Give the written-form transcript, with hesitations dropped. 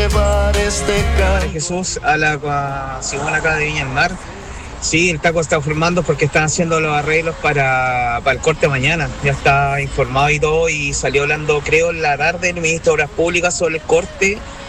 Hola Jesús, habla con Simón acá de Viña del Mar. Sí, el taco está formando porque están haciendo los arreglos para el corte mañana. Ya está informado y todo y salió hablando, creo, en la tarde el ministro de Obras Públicas sobre el corte